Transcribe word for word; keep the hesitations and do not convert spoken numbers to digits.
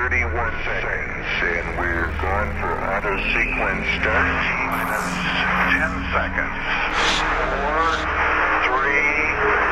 thirty-one seconds, and we're going for auto sequence start. T minus ten seconds.